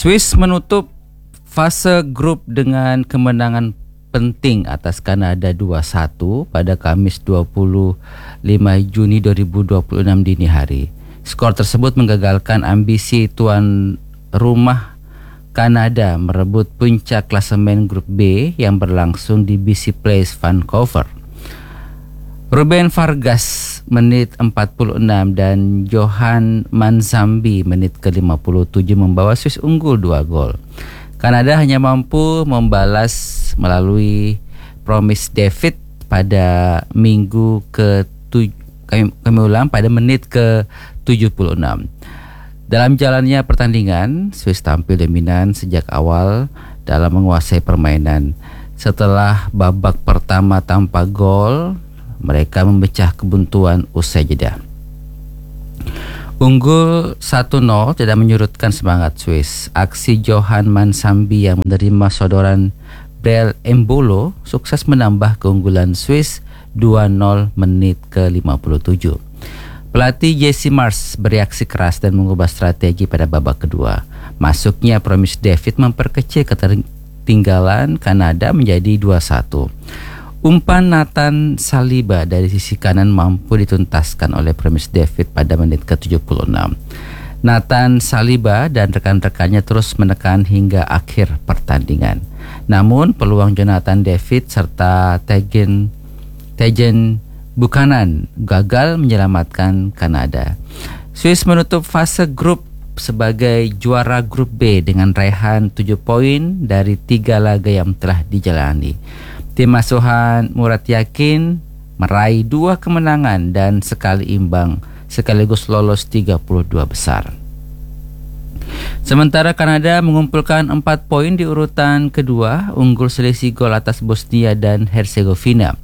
Swiss menutup fase grup dengan kemenangan penting atas Kanada 2-1 pada Kamis 25 Juni 2026 dini hari. Skor tersebut menggagalkan ambisi tuan rumah Kanada merebut puncak klasemen grup B yang berlangsung di BC Place, Vancouver. Ruben Vargas menit 46 dan Johan Manzambi menit ke-57 membawa Swiss unggul 2 gol. Kanada hanya mampu membalas melalui Promise David pada minggu pada menit ke-76. Dalam jalannya pertandingan, Swiss tampil dominan sejak awal dalam menguasai permainan. Setelah babak pertama tanpa gol, mereka memecah kebuntuan usai jeda. Unggul 1-0 tidak menyurutkan semangat Swiss. Aksi Johan Manzambi yang menerima sodoran Brel Embolo sukses menambah keunggulan Swiss 2-0 menit ke-57. Pelatih Jesse Marsh bereaksi keras dan mengubah strategi pada babak kedua. Masuknya Promise David memperkecil ketertinggalan Kanada menjadi 2-1. Umpan Nathan Saliba dari sisi kanan mampu dituntaskan oleh Promise David pada menit ke-76. Nathan Saliba dan rekan-rekannya terus menekan hingga akhir pertandingan. Namun peluang Jonathan David serta Tejen Buchanan gagal menyelamatkan Kanada. Swiss menutup fase grup sebagai juara grup B dengan raihan 7 poin dari 3 laga yang telah dijalani. Tim asuhan Murad Yakin meraih 2 kemenangan dan sekali imbang sekaligus lolos 32 besar. Sementara Kanada mengumpulkan 4 poin di urutan kedua, unggul selisih gol atas Bosnia dan Herzegovina.